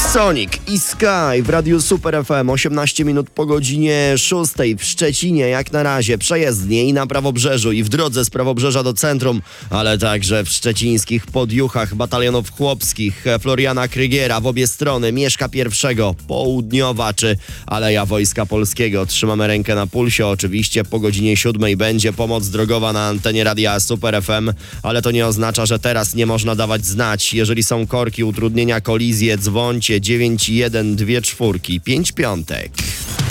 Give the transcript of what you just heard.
Sonic i Sky w Radiu Super FM, 18 minut po godzinie 6 w Szczecinie, jak na razie przejezdnie i na Prawobrzeżu i w drodze z Prawobrzeża do centrum, ale także w szczecińskich Podjuchach batalionów chłopskich Floriana Krygiera w obie strony, Mieszka I, Południowa czy Aleja Wojska Polskiego. Trzymamy rękę na pulsie, oczywiście po godzinie 7 będzie pomoc drogowa na antenie Radia Super FM, ale to nie oznacza, że teraz nie można dawać znać. Jeżeli są korki, utrudnienia, kolizje, dzwońcie 9124 55.